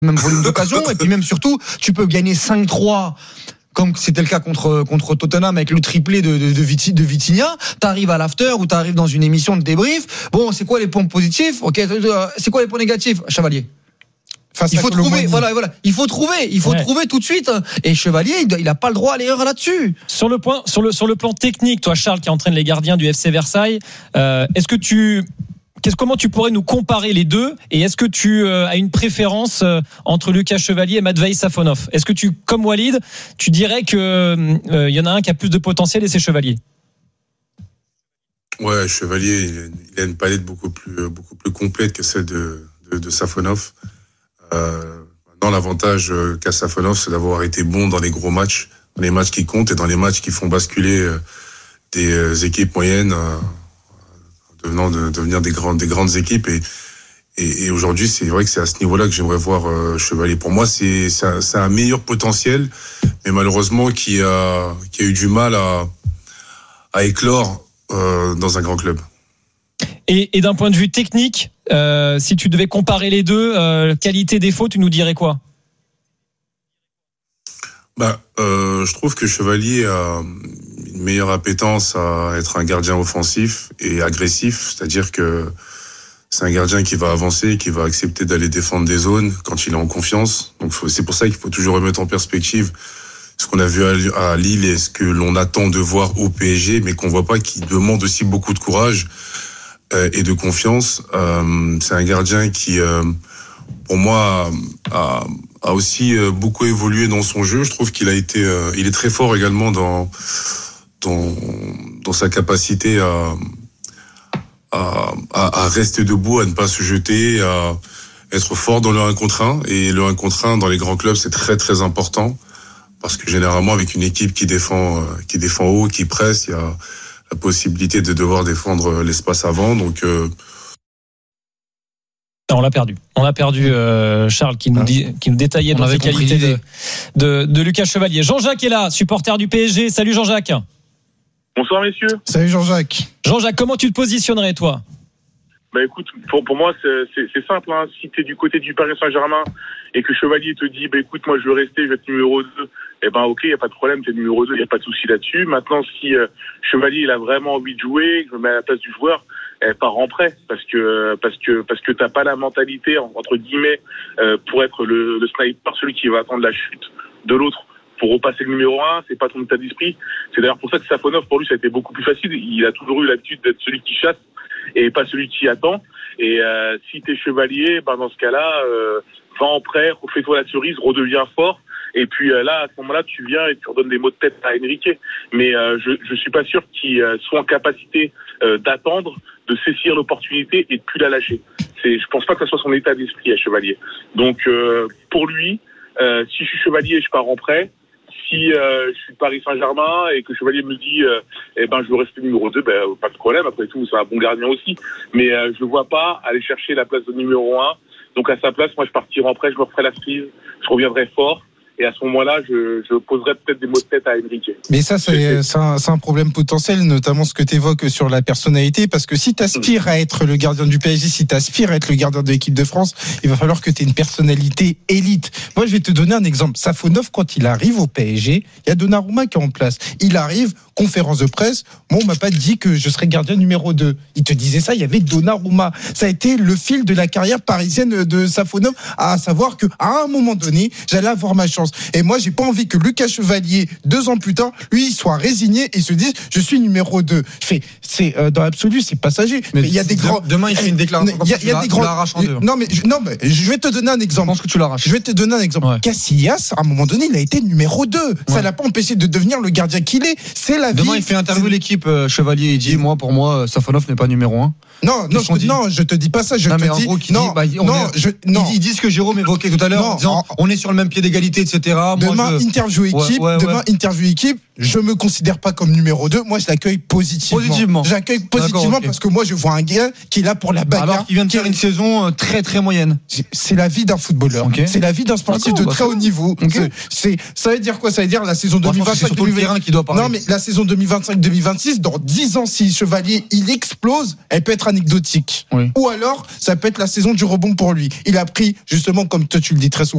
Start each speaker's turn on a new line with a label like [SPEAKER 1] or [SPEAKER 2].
[SPEAKER 1] même volume d'occasion, et puis même surtout, tu peux gagner 5-3. Comme c'était le cas contre Tottenham avec le triplé de Vitinha, t'arrives à l'after ou t'arrives dans une émission de débrief. Bon, c'est quoi les points positifs? Ok, c'est quoi les points négatifs, Chevalier? Il faut trouver, voilà. Il faut trouver tout de suite. Et Chevalier, il a pas le droit à l'erreur là-dessus.
[SPEAKER 2] Sur le plan technique, toi, Charles, qui entraîne les gardiens du FC Versailles, comment tu pourrais nous comparer les deux, et est-ce que tu as une préférence entre Lucas Chevalier et Matvei Safonov? Est-ce que comme Walid, tu dirais que y en a un qui a plus de potentiel et c'est Chevalier?
[SPEAKER 3] Ouais, Chevalier, il a une palette beaucoup plus complète que celle de Safonov. Maintenant, l'avantage qu'a Safonov, c'est d'avoir été bon dans les gros matchs, dans les matchs qui comptent et dans les matchs qui font basculer des équipes moyennes devenir des grandes équipes, et aujourd'hui c'est vrai que c'est à ce niveau-là que j'aimerais voir Chevalier. Pour moi c'est un meilleur potentiel, mais malheureusement qui a eu du mal à éclore dans un grand club.
[SPEAKER 2] Et d'un point de vue technique, si tu devais comparer les deux, qualité défaut, tu nous dirais quoi?
[SPEAKER 3] Je trouve que Chevalier a une meilleure appétence à être un gardien offensif et agressif, c'est-à-dire que c'est un gardien qui va avancer, qui va accepter d'aller défendre des zones quand il est en confiance. Donc c'est pour ça qu'il faut toujours remettre en perspective ce qu'on a vu à Lille et ce que l'on attend de voir au PSG, mais qu'on voit pas, qui demande aussi beaucoup de courage et de confiance. C'est un gardien qui, pour moi, a aussi beaucoup évolué dans son jeu. Je trouve qu'il il est très fort également dans sa capacité à rester debout, à ne pas se jeter, à être fort dans le 1 contre 1. Et le 1 contre 1 dans les grands clubs, c'est très très important, parce que généralement avec une équipe qui défend haut, qui presse, il y a la possibilité de devoir défendre l'espace avant. Donc
[SPEAKER 2] on l'a perdu. Charles qui nous détaillait dans les qualités de Lucas Chevalier. Jean-Jacques est là, supporter du PSG. Salut Jean-Jacques.
[SPEAKER 4] Bonsoir messieurs.
[SPEAKER 1] Salut Jean-Jacques.
[SPEAKER 2] Jean-Jacques, comment tu te positionnerais toi?
[SPEAKER 4] Écoute, pour moi c'est simple, hein. Si t'es du côté du Paris Saint-Germain et que Chevalier te dit écoute, moi je veux rester, je vais être numéro 2, ok, il y a pas de problème, t'es numéro 2, il y a pas de souci là-dessus. Maintenant, si Chevalier il a vraiment envie de jouer, je me mets à la place du joueur, part en prêt, parce que t'as pas la mentalité entre guillemets pour être le sniper, celui qui va attendre la chute de l'autre pour repasser le numéro 1, c'est pas ton état d'esprit. C'est d'ailleurs pour ça que Safonov, pour lui, ça a été beaucoup plus facile. Il a toujours eu l'habitude d'être celui qui chasse et pas celui qui attend. Et si t'es Chevalier, dans ce cas-là, va en prêt, refais-toi la cerise, redeviens fort. Et puis là, à ce moment-là, tu viens et tu redonnes des mots de tête à Enrique. Mais je suis pas sûr qu'il soit en capacité d'attendre, de saisir l'opportunité et de plus la lâcher. Je pense pas que ça soit son état d'esprit à Chevalier. Donc pour lui, si je suis Chevalier, je pars en prêt. Si je suis Paris Saint-Germain et que Chevalier me dit je veux rester numéro 2, pas de problème, après tout c'est un bon gardien aussi, mais je ne vois pas aller chercher la place de numéro 1. Donc à sa place, moi je partirai en prêt, je me referai la cerise, je reviendrai fort. Et à ce moment-là, je poserai peut-être des mots de tête à Enrique.
[SPEAKER 5] Mais ça, c'est un problème potentiel, notamment ce que tu évoques sur la personnalité, parce que si tu aspires à être le gardien du PSG, si tu aspires à être le gardien de l'équipe de France, il va falloir que tu aies une personnalité élite. Moi, je vais te donner un exemple. Safonov, quand il arrive au PSG, il y a Donnarumma qui est en place. Il arrive, conférence de presse, moi, on m'a pas dit que je serais gardien numéro 2. Il te disait ça, il y avait Donnarumma. Ça a été le fil de la carrière parisienne de Safonov, à savoir que à un moment donné, j'allais avoir ma chance. Et moi, j'ai pas envie que Lucas Chevalier, 2 ans plus tard, lui, il soit résigné et se dise, je suis numéro 2. Dans l'absolu, c'est passager. Mais il y a des grands.
[SPEAKER 1] Demain, il fait une déclaration. Il y a des grands. Tu l'arraches en deux.
[SPEAKER 5] Non, mais je vais te donner un exemple.
[SPEAKER 1] Je pense que tu l'arraches.
[SPEAKER 5] Je vais te donner un exemple. Ouais. Casillas, à un moment donné, il a été numéro 2. Ouais. Ça l'a pas empêché de devenir le gardien qu'il est. C'est la vie.
[SPEAKER 1] Demain, il fait interview l'équipe, Chevalier, il dit, pour moi, Safonov n'est pas numéro 1.
[SPEAKER 5] Non, je te dis pas ça.
[SPEAKER 1] Il dit ce que Jérôme évoquait tout à l'heure en disant on est sur le même pied d'égalité, etc.
[SPEAKER 5] Demain, interview équipe, je me considère pas comme numéro 2. Moi, je l'accueille positivement. J'accueille positivement.
[SPEAKER 1] D'accord, ok.
[SPEAKER 5] Parce que moi, je vois un gars qui est là pour la bagarre.
[SPEAKER 1] Alors qu'il vient de faire une saison très très moyenne.
[SPEAKER 5] C'est la vie d'un footballeur.
[SPEAKER 1] Ok.
[SPEAKER 5] C'est la vie d'un sportif de très haut niveau.
[SPEAKER 1] Ok.
[SPEAKER 5] Ça veut dire quoi? Ça veut dire la saison
[SPEAKER 1] Moi, je pense que c'est
[SPEAKER 5] 2025.
[SPEAKER 1] surtout le terrain qui doit parler.
[SPEAKER 5] Non, mais la saison 2025-2026, dans 10 ans, si Chevalier, il explose, elle peut être anecdotique.
[SPEAKER 1] Oui.
[SPEAKER 5] Ou alors, ça peut être la saison du rebond pour lui. Il a pris, justement, comme toi tu le dis très souvent,